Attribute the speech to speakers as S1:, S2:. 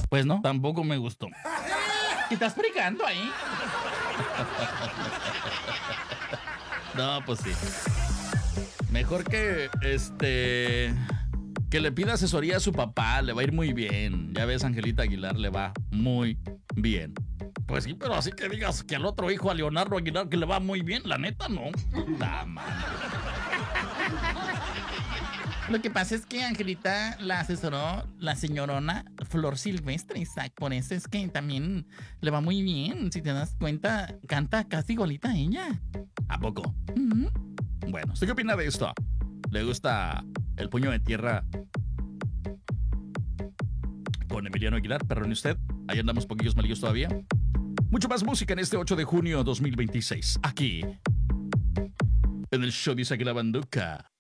S1: Pues no, tampoco me gustó. ¿Qué estás fricando ahí? No, pues sí. Mejor que le pida asesoría a su papá, le va a ir muy bien. Ya ves, Angelita Aguilar le va muy bien. Pues sí, pero así que digas que al otro hijo, a Leonardo Aguilar, que le va muy bien, la neta, no. Lo que pasa es que Angelita la asesoró la señorona Flor Silvestre, Isaac. Por eso es que también le va muy bien. Si te das cuenta, canta casi igualita a ella. ¿A poco? Bueno, ¿usted qué opina de esto? ¿Le gusta el puño de tierra con Emiliano Aguilar? Perdone usted, ahí andamos poquillos malillos todavía. Mucho más música en este 8 de junio 2026. Aquí, en el show de Isaac y la Banduca.